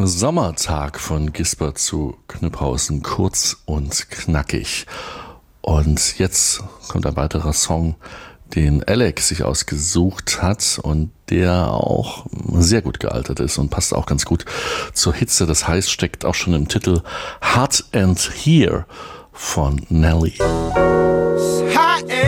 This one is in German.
Sommertag von Gisbert zu Knüpphausen, kurz und knackig. Und jetzt kommt ein weiterer Song, den Alex sich ausgesucht hat und der auch sehr gut gealtert ist und passt auch ganz gut zur Hitze. Das heißt, steckt auch schon im Titel Hot and Here von Nelly. Hot